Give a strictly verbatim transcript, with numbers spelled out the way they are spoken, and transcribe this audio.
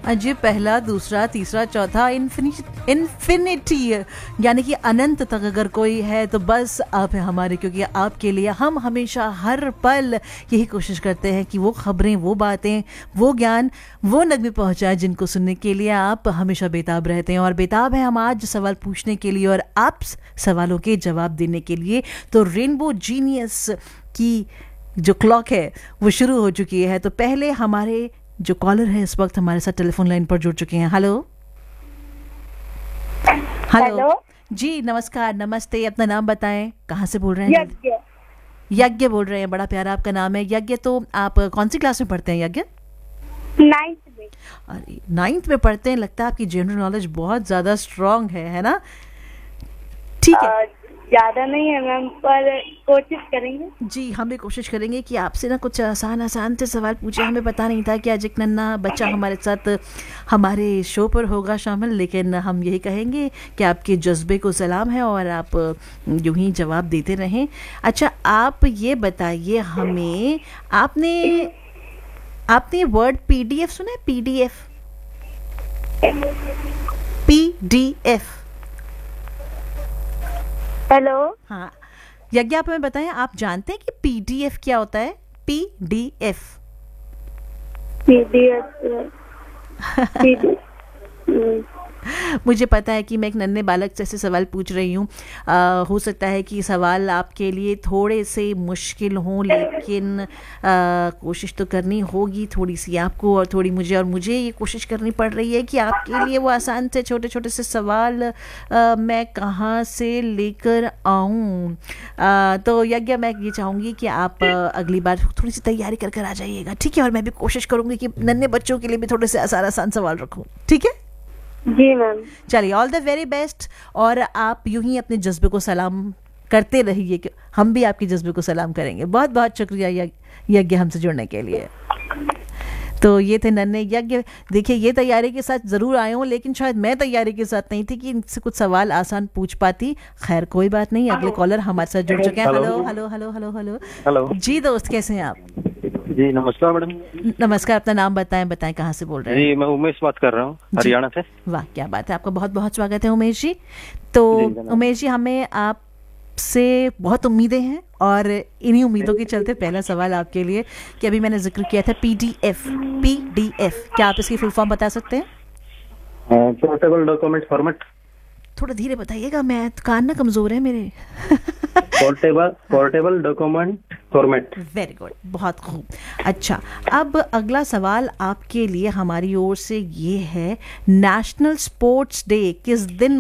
अजय पहला, दूसरा, तीसरा, चौथा, इन्फिनिटी इन्फिनिटी यानी कि अनंत तक अगर कोई है तो बस आप है हमारे, क्योंकि आपके लिए हम हमेशा हर पल यही कोशिश करते हैं कि वो खबरें, वो बातें, वो ज्ञान, वो नगमे पहुंचाए जिनको सुनने के लिए आप हमेशा बेताब रहते हैं। और बेताब है हम आज सवाल पूछने के लिए और आप सवालों के जवाब देने के लिए। तो रेनबो जीनियस की जो क्लॉक है वो शुरू हो चुकी है। तो पहले हमारे जो कॉलर है इस वक्त हमारे साथ टेलीफोन लाइन पर जुड़ चुके हैं। हेलो हेलो जी, नमस्कार, नमस्ते, अपना नाम बताएं, कहाँ से बोल रहे हैं? यज्ञ। यज्ञ बोल रहे हैं, बड़ा प्यारा आपका नाम है यज्ञ। तो आप कौन सी क्लास में पढ़ते हैं यज्ञ? नाइन्थ में। अरे नाइन्थ में पढ़ते हैं, लगता है आपकी जनरल नॉलेज बहुत ज़्यादा स्ट्रांग है है ना? ठीक है, ज्यादा नहीं है मैम, पर कोशिश करेंगे। जी, हम भी कोशिश करेंगे कि आपसे ना कुछ आसान आसान से सवाल पूछे। हमें पता नहीं था कि आज एक नन्हा बच्चा हमारे साथ हमारे शो पर होगा शामिल, लेकिन हम यही कहेंगे कि आपके जज्बे को सलाम है और आप यूं ही जवाब देते रहें। अच्छा, आप ये बताइए हमें, आपने आपने वर्ड पीडीएफ सुना है? PDF PDF hello. हाँ यज्ञ, आप हमें बताएं, आप जानते हैं कि पीडीएफ क्या होता है? पीडीएफ पीडीएफ मुझे पता है कि मैं एक नन्हे बालक से ऐसे सवाल पूछ रही हूँ। हो सकता है कि सवाल आपके लिए थोड़े से मुश्किल हों, लेकिन आ, कोशिश तो करनी होगी थोड़ी सी आपको और थोड़ी मुझे, और मुझे ये कोशिश करनी पड़ रही है कि आपके लिए वो आसान से छोटे छोटे से सवाल आ, मैं कहाँ से लेकर आऊँ। तो यज्ञ, मैं ये चाहूँगी कि आप आ, अगली बार थोड़ी सी तैयारी कर कर आ जाइएगा, ठीक है? और मैं भी कोशिश करूँगी कि नन्हे बच्चों के लिए भी थोड़े से आसान आसान सवाल रखूँ, ठीक है? जी मैम। चलिए, ऑल द वेरी बेस्ट। और आप यूं ही अपने जज्बे को सलाम करते रहिए कि हम भी आपके जज्बे को सलाम करेंगे। बहुत बहुत शुक्रिया यज्ञ हमसे जुड़ने के लिए। तो ये थे नन्हे यज्ञ। देखिए, ये तैयारी के साथ ज़रूर आए हूँ, लेकिन शायद मैं तैयारी के साथ नहीं थी कि इनसे कुछ सवाल आसान पूछ पाती। खैर कोई बात नहीं, अगले कॉलर हमारे साथ जुड़ चुके हैं। Hello hello hello hello hello hello जी दोस्त, कैसे हैं आप? जी नमस्कार मैडम। नमस्कार, अपना नाम बताएं बताएं कहाँ से बोल रहे हैं? जी मैं उमेश बात कर रहा हूँ, हरियाणा से। वाह, क्या बात है, आपका बहुत बहुत स्वागत है उमेश जी। तो उमेश जी, हमें आपसे बहुत उम्मीदें हैं और इन्हीं उम्मीदों के चलते पहला सवाल आपके लिए कि अभी मैंने जिक्र किया था पीडीएफ। पीडीएफ क्या आप इसकी फुल फॉर्म बता सकते हैं? Portable document format. थोड़ा धीरे बताइएगा, मैं कान ना कमजोर है मेरे। Portable portable document format. Very good, बहुत खूब। अच्छा, अब अगला सवाल आपके लिए हमारी ओर से ये है, नेशनल स्पोर्ट्स डे किस दिन